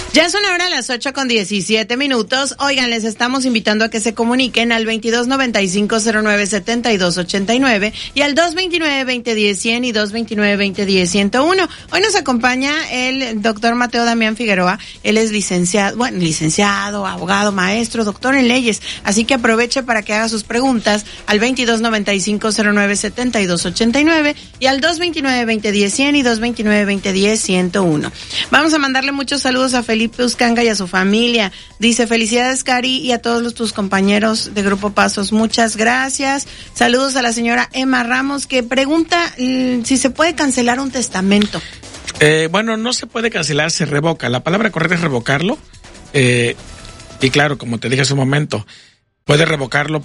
Ya es una hora a las 8:17. Oigan, les estamos invitando a que se comuniquen al 2295-097289 y al 229-2010-100 y 229-2010-101. Hoy nos acompaña el doctor Mateo Damián Figueroa. Él es licenciado, abogado, maestro, doctor en leyes. Así que aproveche para que haga sus preguntas al 2295-097289 y al 229-2010-100 y 229-2010-101. Vamos a mandarle muchos saludos a Felipe Uscanga y a su familia. Dice: felicidades, Cari, y a todos tus compañeros de Grupo Pasos. Muchas gracias. Saludos a la señora Emma Ramos, que pregunta si se puede cancelar un testamento. Bueno, no se puede cancelar, se revoca. La palabra correcta es revocarlo. Y claro, como te dije hace un momento, puede revocarlo,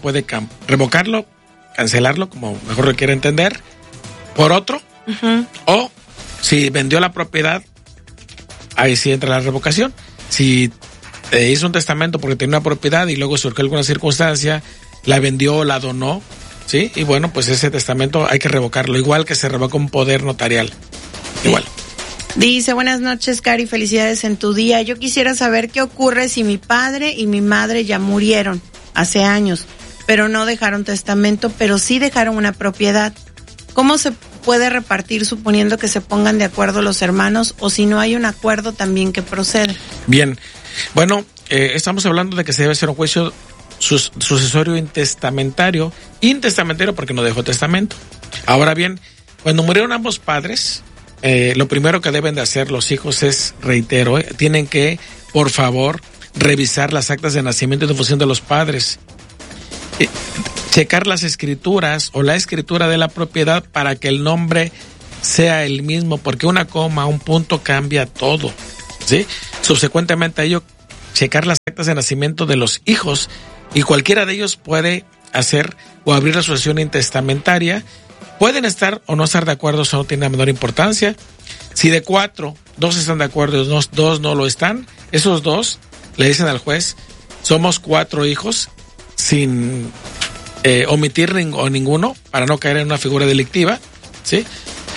cancelarlo, como mejor lo quiera entender, por otro. Uh-huh. O si vendió la propiedad, ahí sí entra la revocación. Si hizo un testamento porque tenía una propiedad y luego surgió alguna circunstancia, la vendió, la donó, ¿sí? Y bueno, pues ese testamento hay que revocarlo, igual que se revoca un poder notarial. Igual. Dice: buenas noches, Cari, felicidades en tu día. Yo quisiera saber qué ocurre si mi padre y mi madre ya murieron hace años, pero no dejaron testamento, pero sí dejaron una propiedad. ¿Cómo se puede repartir suponiendo que se pongan de acuerdo los hermanos, o si no hay un acuerdo también que procede? Bien, bueno, estamos hablando de que se debe hacer un juicio sucesorio intestamentario porque no dejó testamento. Ahora bien, cuando murieron ambos padres, lo primero que deben de hacer los hijos es, reitero, tienen que, por favor, revisar las actas de nacimiento y de función de los padres. Checar las escrituras o la escritura de la propiedad para que el nombre sea el mismo, porque una coma, un punto cambia todo, ¿sí? Subsecuentemente a ello, checar las actas de nacimiento de los hijos, y cualquiera de ellos puede hacer o abrir la sucesión intestamentaria. Pueden estar o no estar de acuerdo, eso no tiene la menor importancia. Si de 4, 2 están de acuerdo y 2 no lo están, esos 2 le dicen al juez: somos 4 hijos, sin omitir ninguno, para no caer en una figura delictiva, ¿sí?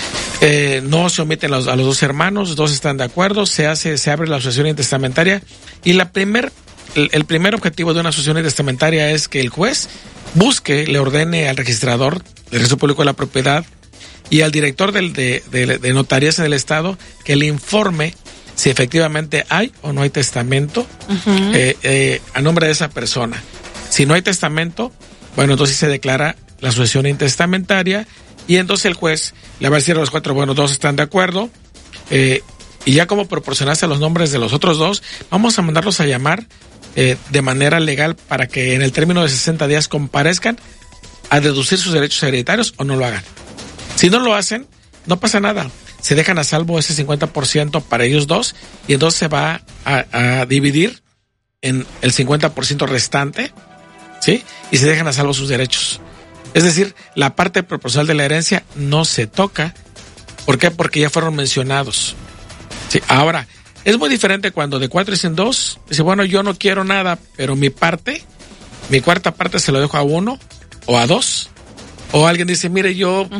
No se omiten a los 2 hermanos, 2 están de acuerdo, se abre la sucesión intestamentaria, y el primer objetivo de una sucesión intestamentaria es que el juez le ordene al registrador del registro público de la propiedad y al director de notarías en el estado que le informe si efectivamente hay o no hay testamento. Uh-huh. A nombre de esa persona. Si no hay testamento, bueno, entonces se declara la sucesión intestamentaria, y entonces el juez le va a decir a los 4, bueno, 2 están de acuerdo, y ya como proporcionaste los nombres de los otros 2, vamos a mandarlos a llamar de manera legal para que en el término de 60 días comparezcan a deducir sus derechos hereditarios o no lo hagan. Si no lo hacen, no pasa nada. Se dejan a salvo ese 50% para ellos 2, y entonces se va a dividir en el 50% restante, ¿sí? Y se dejan a salvo sus derechos. Es decir, la parte proporcional de la herencia no se toca. ¿Por qué? Porque ya fueron mencionados, ¿sí? Ahora, es muy diferente cuando de 4 dicen 2, dice, bueno, yo no quiero nada, pero mi cuarta parte se lo dejo a 1 o a 2. O alguien dice, mire, yo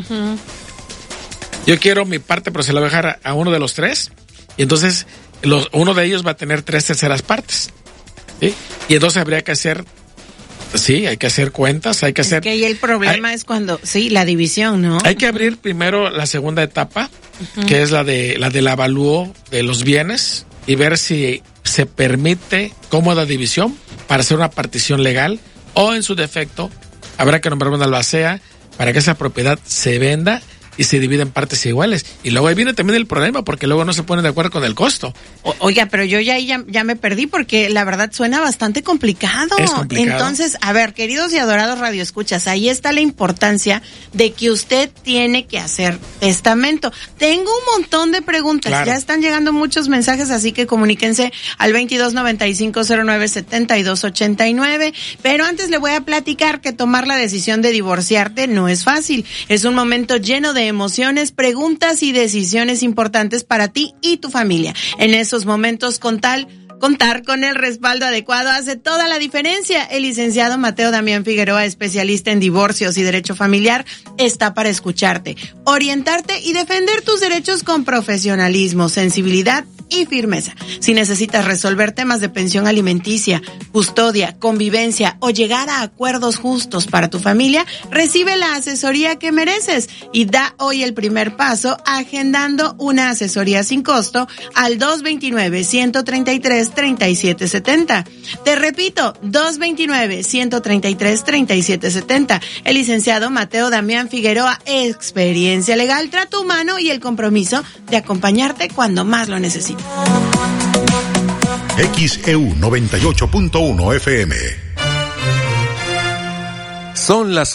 quiero mi parte, pero se la voy a dejar a uno de los 3. Y entonces uno de ellos va a tener 3 terceras partes, ¿sí? Y entonces habría que hacer, sí, hay que hacer cuentas, hay que hacer... Y el problema es cuando, sí, la división, ¿no? Hay que abrir primero la segunda etapa, que es la del avalúo de los bienes, y ver si se permite cómoda división para hacer una partición legal, o en su defecto habrá que nombrar una albacea para que esa propiedad se venda y se divide en partes iguales. Y luego ahí viene también el problema, porque luego no se ponen de acuerdo con el costo. Oiga, pero yo ya me perdí, porque la verdad suena bastante complicado. Es complicado. Entonces, a ver, queridos y adorados radioescuchas, ahí está la importancia de que usted tiene que hacer testamento. Tengo un montón de preguntas, claro. Ya están llegando muchos mensajes, así que comuníquense al 2295-097289. Pero antes le voy a platicar que tomar la decisión de divorciarte no es fácil. Es un momento lleno de emociones, preguntas y decisiones importantes para ti y tu familia. En esos momentos, con tal Contar con el respaldo adecuado hace toda la diferencia. El licenciado Mateo Damián Figueroa, especialista en divorcios y derecho familiar, está para escucharte, orientarte y defender tus derechos con profesionalismo, sensibilidad y firmeza. Si necesitas resolver temas de pensión alimenticia, custodia, convivencia o llegar a acuerdos justos para tu familia, recibe la asesoría que mereces y da hoy el primer paso agendando una asesoría sin costo al 229-133-3770. Te repito, 229-133-3770. El licenciado Mateo Damián Figueroa, experiencia legal, trato humano y el compromiso de acompañarte cuando más lo necesites. XEU 98.1 FM. Son las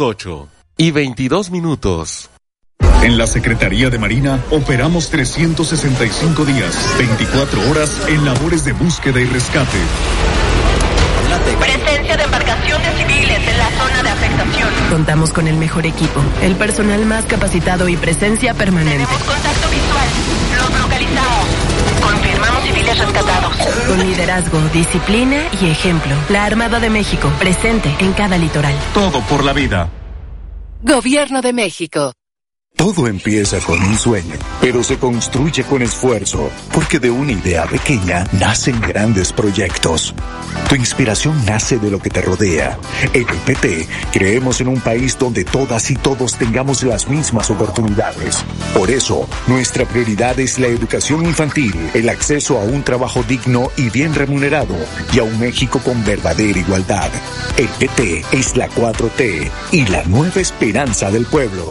8:22. En la Secretaría de Marina operamos 365 días, 24 horas en labores de búsqueda y rescate. Presencia de embarcaciones civiles en la zona de afectación. Contamos con el mejor equipo, el personal más capacitado y presencia permanente. Tenemos contacto visual. Los localizamos. Confirmamos civiles rescatados. Con liderazgo, disciplina y ejemplo. La Armada de México, presente en cada litoral. Todo por la vida. Gobierno de México. Todo empieza con un sueño, pero se construye con esfuerzo, porque de una idea pequeña nacen grandes proyectos. Tu inspiración nace de lo que te rodea. En el PT creemos en un país donde todas y todos tengamos las mismas oportunidades. Por eso, nuestra prioridad es la educación infantil, el acceso a un trabajo digno y bien remunerado, y a un México con verdadera igualdad. El PT es la 4T y la nueva esperanza del pueblo.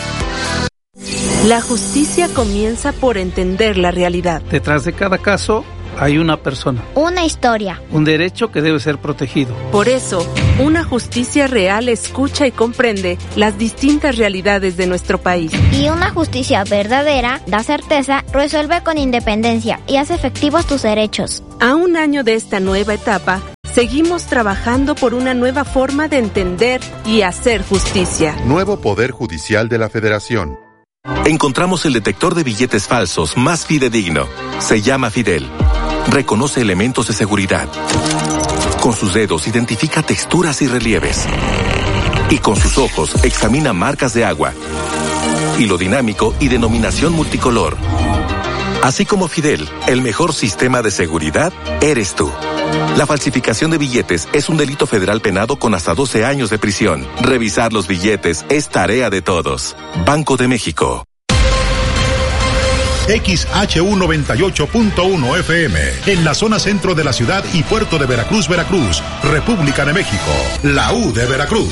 La justicia comienza por entender la realidad. Detrás de cada caso hay una persona. Una historia. Un derecho que debe ser protegido. Por eso, una justicia real escucha y comprende las distintas realidades de nuestro país. Y una justicia verdadera da certeza, resuelve con independencia y hace efectivos tus derechos. A un año de esta nueva etapa, seguimos trabajando por una nueva forma de entender y hacer justicia. Nuevo Poder Judicial de la Federación. Encontramos el detector de billetes falsos más fidedigno. Se llama Fidel. Reconoce elementos de seguridad. Con sus dedos identifica texturas y relieves. Y con sus ojos examina marcas de agua, hilo dinámico y denominación multicolor. Así como Fidel, el mejor sistema de seguridad eres tú. La falsificación de billetes es un delito federal penado con hasta 12 años de prisión. Revisar los billetes es tarea de todos. Banco de México. XHU 98.1 FM, en la zona centro de la ciudad y puerto de Veracruz, Veracruz, República de México, la U de Veracruz.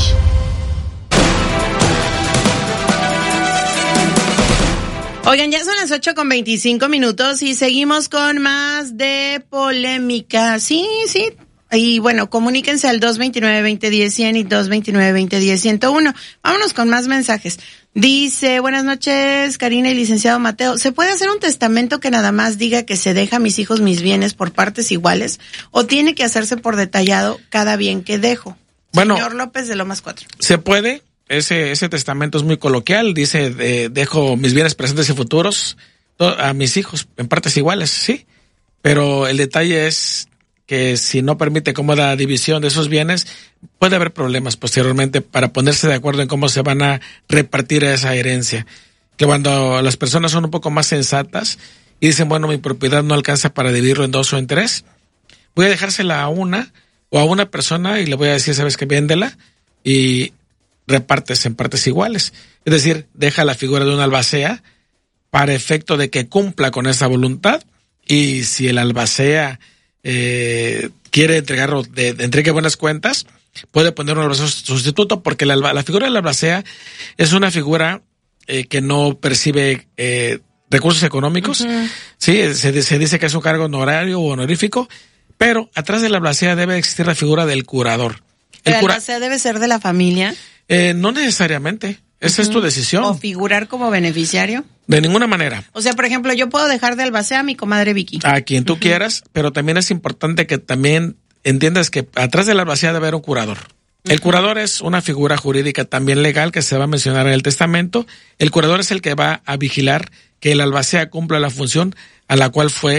Oigan, ya son las 8:25 y seguimos con más de polémica. Sí. Y bueno, comuníquense al 229-2010-100 y 229-2010-101. Vámonos con más mensajes. Dice, buenas noches, Karina y licenciado Mateo. ¿Se puede hacer un testamento que nada más diga que se deja a mis hijos mis bienes por partes iguales? ¿O tiene que hacerse por detallado cada bien que dejo? Bueno, señor López de Lomas 4. Se puede. Ese testamento es muy coloquial. Dice, dejo mis bienes presentes y futuros a mis hijos en partes iguales, sí. Pero el detalle es que si no permite cómoda división de esos bienes, puede haber problemas posteriormente para ponerse de acuerdo en cómo se van a repartir esa herencia. Que cuando las personas son un poco más sensatas y dicen, bueno, mi propiedad no alcanza para dividirlo en 2 o en 3, voy a dejársela a una o a una persona y le voy a decir, ¿sabes qué? Véndela y repartes en partes iguales. Es decir, deja la figura de un albacea para efecto de que cumpla con esa voluntad, y si el albacea quiere entregarlo, entregue buenas cuentas, puede poner un albacea sustituto, porque la figura del albacea es una figura que no percibe recursos económicos. Uh-huh. Sí, se dice que es un cargo honorario o honorífico, pero atrás de la albacea debe existir la figura del curador. ¿El albacea debe ser de la familia? No necesariamente. Esa es tu decisión. ¿O figurar como beneficiario? De ninguna manera. O sea, por ejemplo, yo puedo dejar de albacea a mi comadre Vicky. A quien tú quieras, pero también es importante que también entiendas que atrás de la albacea debe haber un curador. El curador es una figura jurídica también legal que se va a mencionar en el testamento. El curador es el que va a vigilar que el albacea cumpla la función a la cual fue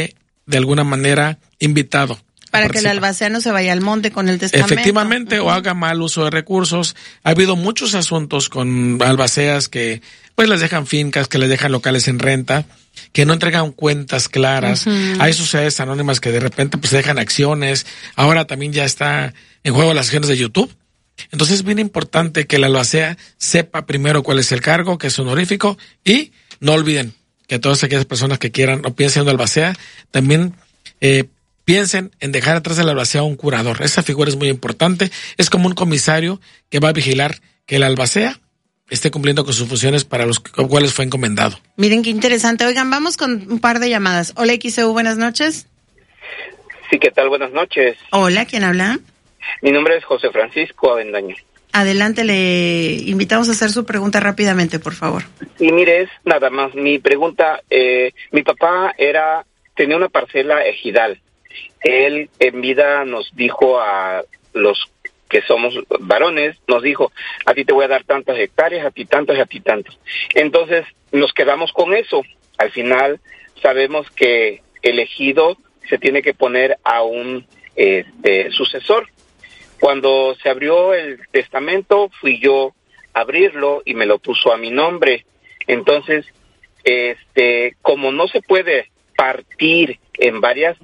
de alguna manera invitado. Para que el albacea no se vaya al monte con el testamento. Efectivamente, o haga mal uso de recursos. Ha habido muchos asuntos con albaceas que pues les dejan fincas, que les dejan locales en renta, que no entregan cuentas claras. Hay sociedades anónimas que de repente pues dejan acciones. Ahora también ya está en juego las acciones de YouTube. Entonces es bien importante que el albacea sepa primero cuál es el cargo, que es honorífico, y no olviden que todas aquellas personas que quieran o piensen en albacea también piensen en dejar atrás del albacea un curador. Esa figura es muy importante. Es como un comisario que va a vigilar que el albacea esté cumpliendo con sus funciones para los cuales fue encomendado. Miren qué interesante. Oigan, vamos con un par de llamadas. Hola, XEU, buenas noches. Sí, ¿qué tal? Buenas noches. Hola, ¿quién habla? Mi nombre es José Francisco Avendaño. Adelante, le invitamos a hacer su pregunta rápidamente, por favor. Y mire, es nada más mi pregunta. Mi papá tenía una parcela ejidal. Él en vida nos dijo a los que somos varones, nos dijo, a ti te voy a dar tantas hectáreas, a ti tantos y a ti tantos. Entonces nos quedamos con eso. Al final sabemos que el ejido se tiene que poner a un sucesor. Cuando se abrió el testamento, fui yo a abrirlo y me lo puso a mi nombre. Entonces, como no se puede partir en varias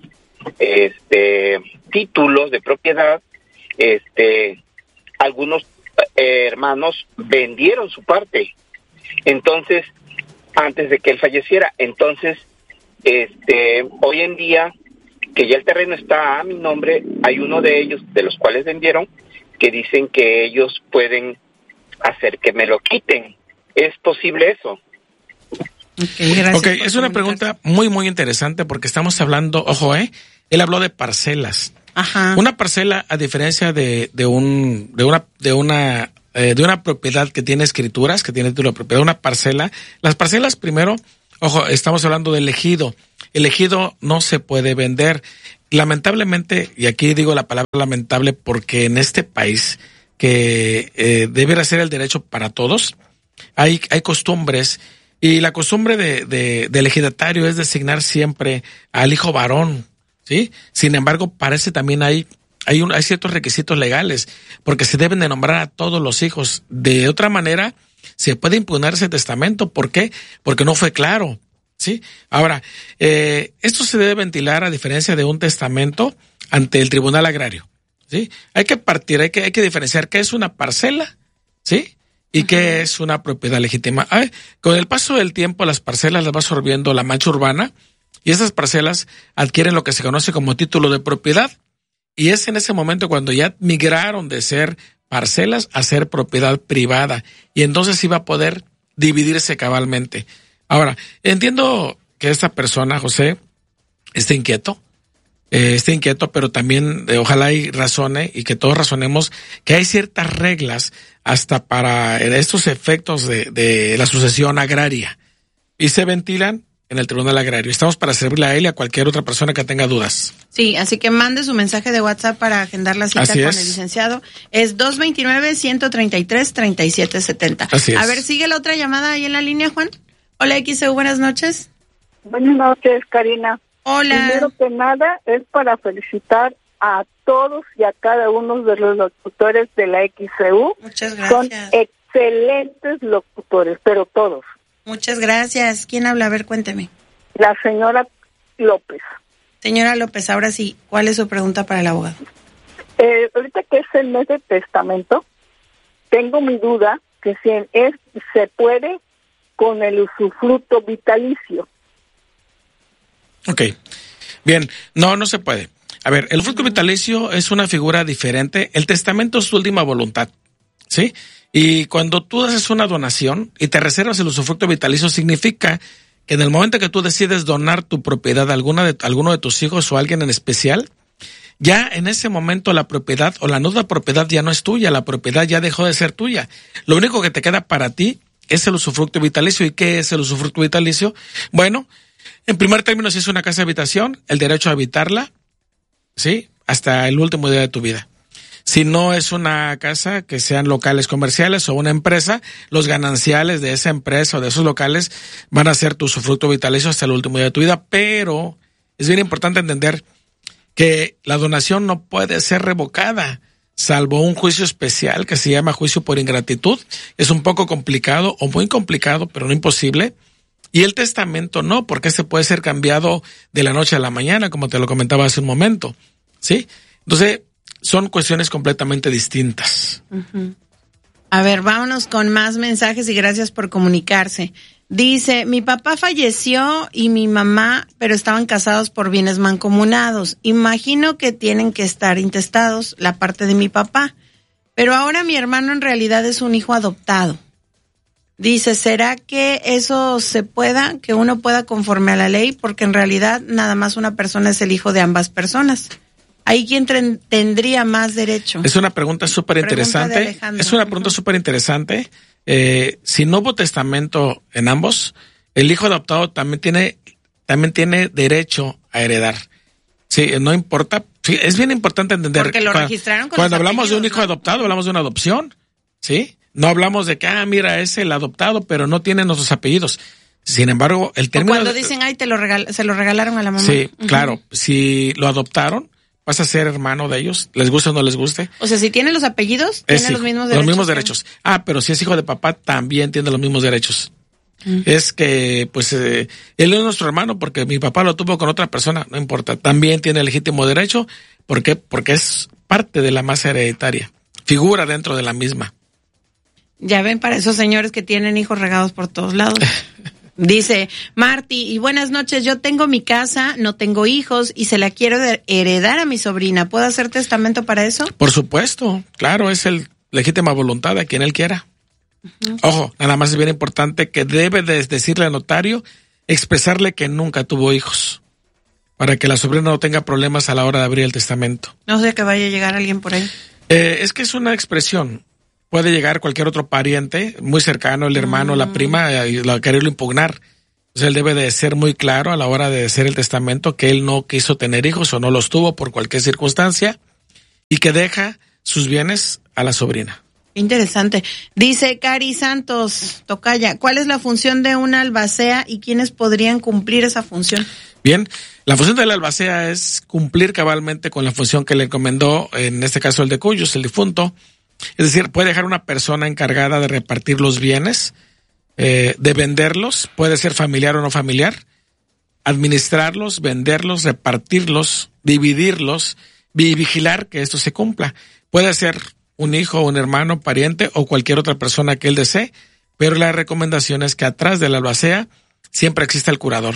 títulos de propiedad, algunos hermanos vendieron su parte. Entonces, antes de que él falleciera, entonces, hoy en día, que ya el terreno está a mi nombre, hay uno de ellos, de los cuales vendieron, que dicen que ellos pueden hacer que me lo quiten. ¿Es posible eso? Okay, es una pregunta muy, muy interesante porque estamos hablando, ojo, él habló de parcelas. Ajá. Una parcela, a diferencia de una propiedad que tiene escrituras, que tiene título de propiedad, una parcela, las parcelas primero, ojo, estamos hablando del ejido. El ejido no se puede vender. Lamentablemente, y aquí digo la palabra lamentable porque en este país que debería ser el derecho para todos, hay costumbres. Y la costumbre del ejidatario es designar siempre al hijo varón, ¿sí? Sin embargo, parece también hay ciertos requisitos legales, porque se deben de nombrar a todos los hijos. De otra manera, se puede impugnar ese testamento. ¿Por qué? Porque no fue claro, ¿sí? Ahora, esto se debe ventilar a diferencia de un testamento ante el Tribunal Agrario, ¿sí? Hay que diferenciar qué es una parcela, ¿sí? ¿Y qué es una propiedad legítima? Con el paso del tiempo, las parcelas las va absorbiendo la mancha urbana y esas parcelas adquieren lo que se conoce como título de propiedad. Y es en ese momento cuando ya migraron de ser parcelas a ser propiedad privada. Y entonces iba a poder dividirse cabalmente. Ahora, entiendo que esta persona, José, esté inquieto, pero también ojalá y razone y que todos razonemos que hay ciertas reglas hasta para estos efectos de la sucesión agraria y se ventilan en el Tribunal Agrario. Estamos para servirle a él y a cualquier otra persona que tenga dudas. Sí, así que mande su mensaje de WhatsApp para agendar la cita con el licenciado. Es 229-133-3770. Así es. A ver, sigue la otra llamada ahí en la línea, Juan. Hola, XEU, buenas noches. Buenas noches, Karina. Hola. Primero que nada, es para felicitar a todos y a cada uno de los locutores de la XEU. Muchas gracias. Son excelentes locutores, pero todos. Muchas gracias. ¿Quién habla? A ver, cuénteme. La señora López. Señora López, ahora sí, ¿cuál es su pregunta para el abogado? Ahorita que es el mes de testamento, tengo mi duda que si se puede con el usufructo vitalicio. Ok, bien, no se puede. A ver, el usufructo vitalicio es una figura diferente. El testamento es tu última voluntad, ¿sí? Y cuando tú haces una donación y te reservas el usufructo vitalicio, significa que en el momento que tú decides donar tu propiedad a alguno de tus hijos o a alguien en especial, ya en ese momento la propiedad o la nuda propiedad ya no es tuya, la propiedad ya dejó de ser tuya. Lo único que te queda para ti es el usufructo vitalicio. ¿Y qué es el usufructo vitalicio? Bueno, en primer término, si es una casa de habitación, el derecho a habitarla, ¿sí? Hasta el último día de tu vida. Si no es una casa, que sean locales comerciales o una empresa, los gananciales de esa empresa o de esos locales van a ser tu usufructo vitalicio hasta el último día de tu vida, pero es bien importante entender que la donación no puede ser revocada, salvo un juicio especial que se llama juicio por ingratitud. Es un poco complicado o muy complicado, pero no imposible. Y el testamento no, porque este puede ser cambiado de la noche a la mañana, como te lo comentaba hace un momento, ¿sí? Entonces, son cuestiones completamente distintas. Uh-huh. A ver, vámonos con más mensajes y gracias por comunicarse. Dice, mi papá falleció y mi mamá, pero estaban casados por bienes mancomunados. Imagino que tienen que estar intestados la parte de mi papá. Pero ahora mi hermano en realidad es un hijo adoptado. Dice, ¿será que eso se pueda, que uno pueda conforme a la ley? Porque en realidad nada más una persona es el hijo de ambas personas. ¿Ahí quién tendría más derecho? Es una pregunta súper interesante. Es una pregunta súper interesante. Si no hubo testamento en ambos, el hijo adoptado también tiene derecho a heredar. Sí, no importa. Sí, es bien importante entender. Porque lo registraron con cuando hablamos de un hijo adoptado, hablamos de una adopción. ¿Sí? No hablamos de que, mira, es el adoptado, pero no tiene nuestros apellidos. Sin embargo, el término... O cuando dicen, se lo regalaron a la mamá. Sí, claro. Si lo adoptaron, vas a ser hermano de ellos, les guste o no les guste. O sea, si tiene los apellidos, tiene los mismos derechos. Los mismos derechos. Pero si es hijo de papá, también tiene los mismos derechos. Es que, pues, él no es nuestro hermano porque mi papá lo tuvo con otra persona, no importa. También tiene legítimo derecho. ¿Por qué? Porque es parte de la masa hereditaria. Figura dentro de la misma. Ya ven, para esos señores que tienen hijos regados por todos lados. Dice, Marty, y buenas noches, yo tengo mi casa, no tengo hijos y se la quiero heredar a mi sobrina. ¿Puedo hacer testamento para eso? Por supuesto, claro, es el legítima voluntad de quien él quiera. Uh-huh. Ojo, nada más es bien importante que debe de decirle al notario, expresarle que nunca tuvo hijos, para que la sobrina no tenga problemas a la hora de abrir el testamento. No sé que vaya a llegar alguien por ahí. Es que es una expresión. Puede llegar cualquier otro pariente muy cercano, el hermano, la prima, y quererlo impugnar. Entonces él debe de ser muy claro a la hora de hacer el testamento que él no quiso tener hijos o no los tuvo por cualquier circunstancia y que deja sus bienes a la sobrina. Interesante. Dice Cari Santos, tocaya, ¿cuál es la función de una albacea y quiénes podrían cumplir esa función? Bien, la función de la albacea es cumplir cabalmente con la función que le encomendó, en este caso el de Cuyos, el difunto. Es decir, puede dejar una persona encargada de repartir los bienes, de venderlos, puede ser familiar o no familiar, administrarlos, venderlos, repartirlos, dividirlos y vigilar que esto se cumpla. Puede ser un hijo, un hermano, pariente o cualquier otra persona que él desee, pero la recomendación es que atrás de la albacea siempre exista el curador.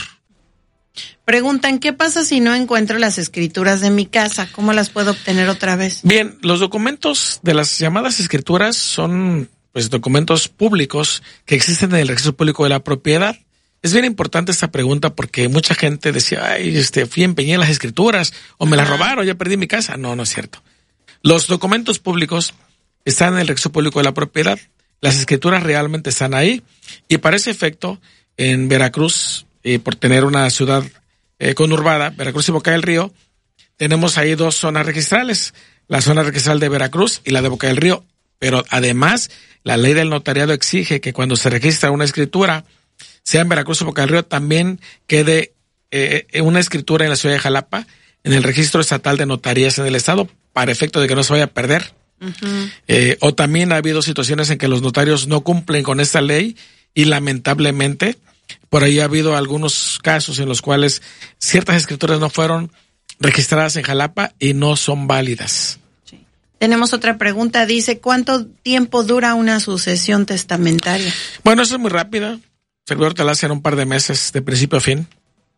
Preguntan, ¿qué pasa si no encuentro las escrituras de mi casa? ¿Cómo las puedo obtener otra vez? Bien, los documentos de las llamadas escrituras son pues documentos públicos que existen en el registro público de la propiedad. Es bien importante esta pregunta porque mucha gente decía, fui empeñé las escrituras o me las robaron, ya perdí mi casa. No, no es cierto. Los documentos públicos están en el registro público de la propiedad. Las escrituras realmente están ahí y para ese efecto en Veracruz, por tener una ciudad conurbada, Veracruz y Boca del Río, tenemos ahí dos zonas registrales, la zona registral de Veracruz y la de Boca del Río, pero además la ley del notariado exige que cuando se registra una escritura, sea en Veracruz o Boca del Río, también quede una escritura en la ciudad de Jalapa, en el registro estatal de notarías en el estado, para efecto de que no se vaya a perder. Uh-huh. O también ha habido situaciones en que los notarios no cumplen con esta ley y lamentablemente por ahí ha habido algunos casos en los cuales ciertas escrituras no fueron registradas en Jalapa y no son válidas. Sí. Tenemos otra pregunta, dice, ¿cuánto tiempo dura una sucesión testamentaria? Bueno, eso es muy rápida. Servidor te la hace en un par de meses, de principio a fin.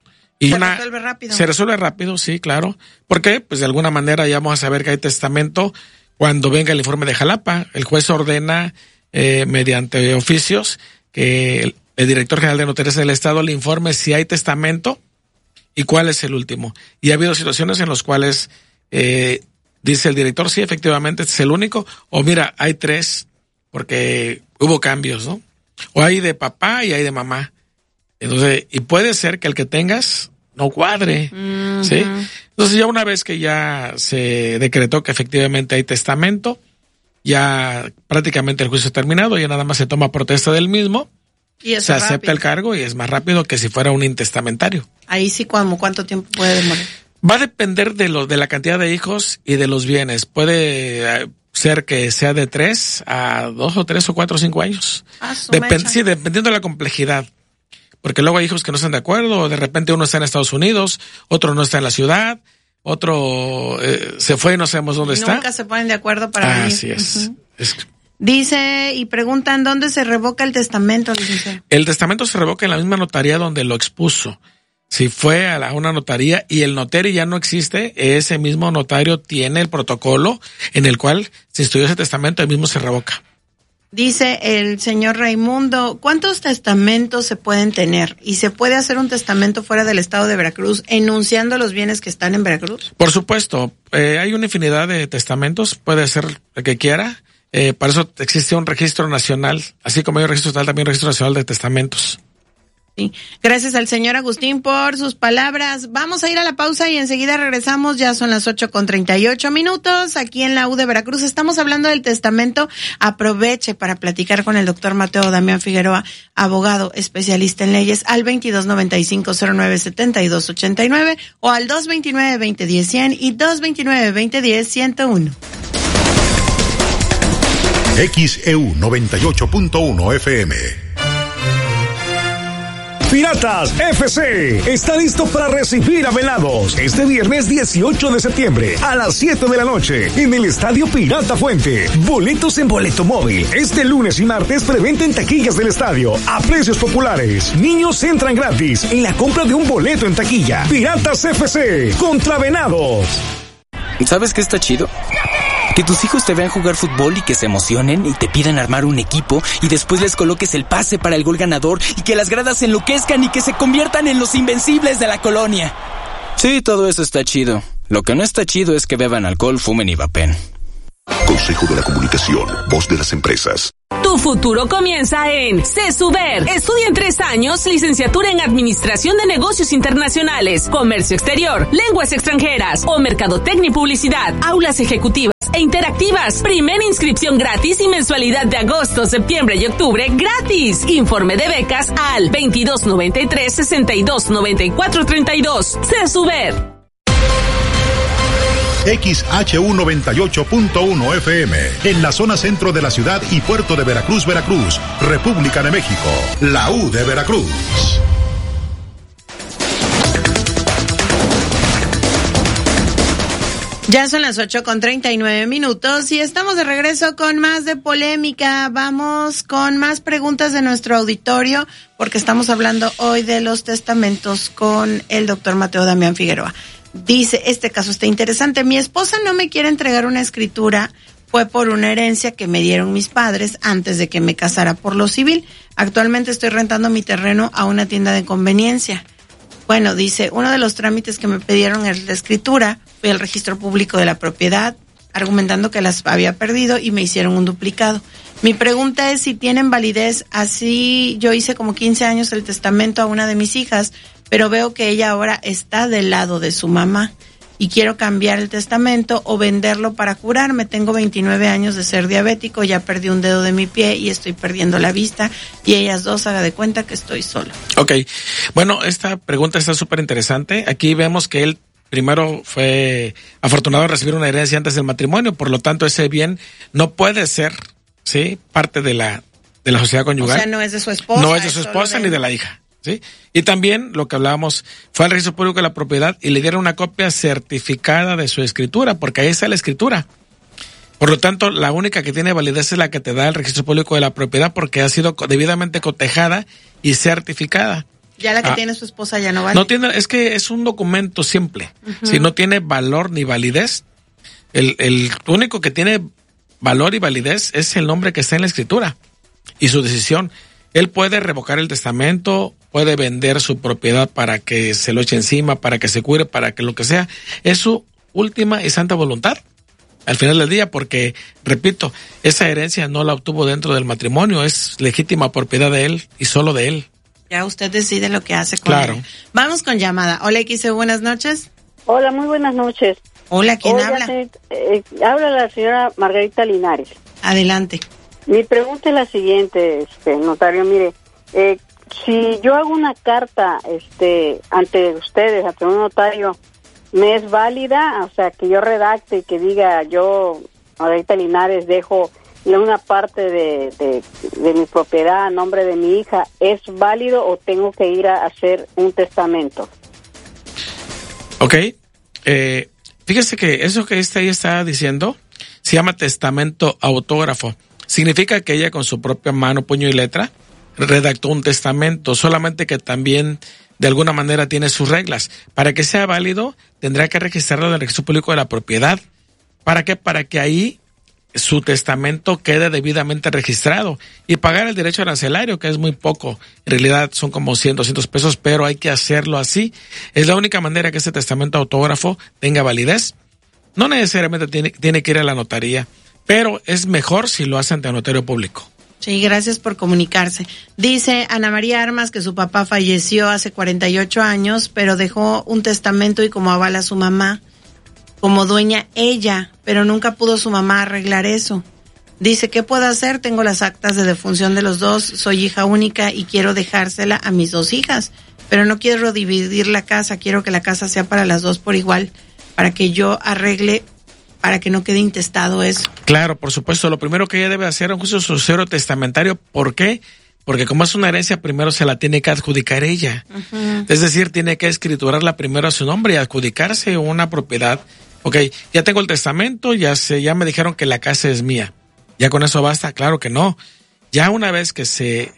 Y ¿Se resuelve rápido? Se resuelve rápido, sí, claro. ¿Por qué? Pues de alguna manera ya vamos a saber que hay testamento cuando venga el informe de Jalapa. El juez ordena mediante oficios que el director general de notarías del estado le informe si hay testamento y cuál es el último. Y ha habido situaciones en las cuales dice el director, sí, efectivamente, este es el único, o mira, hay 3, porque hubo cambios, ¿no? O hay de papá y hay de mamá. Entonces, y puede ser que el que tengas no cuadre, uh-huh. ¿Sí? Entonces ya una vez que ya se decretó que efectivamente hay testamento, ya prácticamente el juicio terminado, ya nada más se toma protesta del mismo, se acepta el cargo y es más rápido que si fuera un intestamentario. Ahí sí, ¿cuánto tiempo puede demorar? Va a depender de la cantidad de hijos y de los bienes. Puede ser que sea de 3 a 2 o 3 o 4 o 5 años. Sí, dependiendo de la complejidad. Porque luego hay hijos que no están de acuerdo, o de repente uno está en Estados Unidos, otro no está en la ciudad, otro se fue y no sabemos dónde está. Nunca se ponen de acuerdo para venir. Así es. Dice, y preguntan, ¿dónde se revoca el testamento, licenciado? El testamento se revoca en la misma notaría donde lo expuso. Si fue a una notaría y el notario ya no existe, ese mismo notario tiene el protocolo en el cual se estudió ese testamento, el mismo se revoca. Dice el señor Raimundo, ¿cuántos testamentos se pueden tener? ¿Y se puede hacer un testamento fuera del estado de Veracruz enunciando los bienes que están en Veracruz? Por supuesto, hay una infinidad de testamentos, puede ser el que quiera. Para eso existe un registro nacional, así como hay un registro estatal, también un registro nacional de testamentos. Sí. Gracias al señor Agustín por sus palabras. Vamos a ir a la pausa y enseguida regresamos. Ya son las 8:38 aquí en la U de Veracruz. Estamos hablando del testamento. Aproveche para platicar con el doctor Mateo Damián Figueroa, abogado especialista en leyes, al 2295-097289 o al 229-2010-100 y 229-2010-101. XEU 98.1 FM. Piratas FC está listo para recibir a Venados este viernes 18 de septiembre a las 7 de la noche en el Estadio Pirata Fuente. Boletos en Boleto Móvil. Este lunes y martes preventa en taquillas del estadio a precios populares. Niños entran gratis en la compra de un boleto en taquilla. Piratas FC contra Venados. ¿Sabes qué está chido? Que tus hijos te vean jugar fútbol y que se emocionen y te pidan armar un equipo y después les coloques el pase para el gol ganador y que las gradas se enloquezcan y que se conviertan en los invencibles de la colonia. Sí, todo eso está chido. Lo que no está chido es que beban alcohol, fumen y vapen. Consejo de la Comunicación, voz de las empresas. Tu futuro comienza en CESUBER. Estudia en 3 años, licenciatura en Administración de Negocios Internacionales, Comercio Exterior, Lenguas Extranjeras o Mercadotecnia y Publicidad. Aulas ejecutivas e interactivas. Primera inscripción gratis y mensualidad de agosto, septiembre y octubre gratis. Informe de becas al 2293-629432. CESUBER. XHU 98.1 FM, en la zona centro de la ciudad y puerto de Veracruz, Veracruz, República de México, la U de Veracruz. Ya son las 8:39 y estamos de regreso con más de polémica. Vamos con más preguntas de nuestro auditorio porque estamos hablando hoy de los testamentos con el doctor Mateo Damián Figueroa. Dice, este caso está interesante. Mi esposa no me quiere entregar una escritura, fue por una herencia que me dieron mis padres antes de que me casara por lo civil. Actualmente estoy rentando mi terreno a una tienda de conveniencia. Bueno, dice, uno de los trámites que me pidieron es la escritura, fui al registro público de la propiedad, argumentando que las había perdido y me hicieron un duplicado. Mi pregunta es si tienen validez. Así yo hice como 15 años el testamento a una de mis hijas, pero veo que ella ahora está del lado de su mamá y quiero cambiar el testamento o venderlo para curarme. Tengo 29 años de ser diabético, ya perdí un dedo de mi pie y estoy perdiendo la vista y ellas dos haga de cuenta que estoy solo. Ok, bueno, esta pregunta está súper interesante. Aquí vemos que él primero fue afortunado de recibir una herencia antes del matrimonio, por lo tanto ese bien no puede ser, ¿sí?, parte de la sociedad conyugal. O sea, no es de su esposa. No es de su esposa ni de la hija. ¿Sí? Y también lo que hablábamos, fue al registro público de la propiedad y le dieron una copia certificada de su escritura, porque ahí está la escritura. Por lo tanto, la única que tiene validez es la que te da el registro público de la propiedad, porque ha sido debidamente cotejada y certificada. Ya la que tiene su esposa ya no vale. No tiene, es que es un documento simple. Si no tiene valor ni validez, el único que tiene valor y validez es el nombre que está en la escritura y su decisión. Él puede revocar el testamento, puede vender su propiedad para que se lo eche encima, para que se cure, para que lo que sea. Es su última y santa voluntad al final del día, porque, repito, esa herencia no la obtuvo dentro del matrimonio, es legítima propiedad de él y solo de él. Ya usted decide lo que hace con él. Vamos con llamada. Hola, XE, buenas noches. Hola, muy buenas noches. Hola, ¿quién habla? Habla la señora Margarita Linares. Adelante. Mi pregunta es la siguiente, notario, mire, Si yo hago una carta ante ustedes, ante un notario, ¿me es válida? O sea, que yo redacte y que diga yo, Margarita Linares, dejo una parte de mi propiedad a nombre de mi hija, ¿es válido o tengo que ir a hacer un testamento? Ok. Fíjese que eso que ella está diciendo se llama testamento autógrafo. Significa que ella con su propia mano, puño y letra redactó un testamento, solamente que también de alguna manera tiene sus reglas. Para que sea válido, tendrá que registrarlo en el registro público de la propiedad. ¿Para qué? Para que ahí su testamento quede debidamente registrado y pagar el derecho arancelario, que es muy poco. En realidad son como 100, 200 pesos, pero hay que hacerlo así. Es la única manera que ese testamento autógrafo tenga validez. No necesariamente tiene que ir a la notaría, pero es mejor si lo hace ante el notario público. Sí, gracias por comunicarse. Dice Ana María Armas que su papá falleció hace 48 años, pero dejó un testamento y como avala a su mamá, como dueña ella, pero nunca pudo su mamá arreglar eso. Dice, ¿qué puedo hacer? Tengo las actas de defunción de los dos, soy hija única y quiero dejársela a mis dos hijas, pero no quiero dividir la casa, quiero que la casa sea para las dos por igual, para que yo arregle, para que no quede intestado eso. Claro, por supuesto, lo primero que ella debe hacer es un juicio sucesorio testamentario. ¿Por qué? Porque como es una herencia, primero se la tiene que adjudicar ella. Uh-huh. Es decir, tiene que escriturarla primero a su nombre y adjudicarse una propiedad. Ok, ya tengo el testamento, ya me dijeron que la casa es mía. ¿Ya con eso basta? Claro que no. Ya una vez que se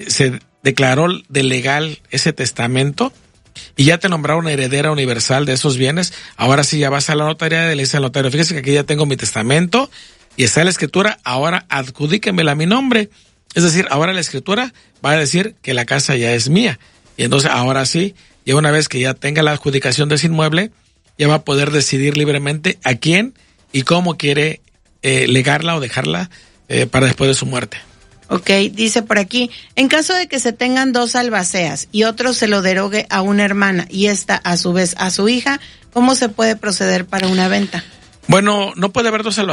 declaró de legal ese testamento y ya te nombraron heredera universal de esos bienes, ahora sí ya vas a la notaría y le dices al notario, fíjese que aquí ya tengo mi testamento y está la escritura, ahora adjudíquemela a mi nombre. Es decir, ahora la escritura va a decir que la casa ya es mía. Y entonces ahora sí, ya una vez que ya tenga la adjudicación de ese inmueble, ya va a poder decidir libremente a quién y cómo quiere legarla o dejarla para después de su muerte. Ok, dice por aquí, en caso de que se tengan dos albaceas y otro se lo derogue a una hermana y esta a su vez a su hija, ¿cómo se puede proceder para una venta? Bueno, no puede haber dos albaceas.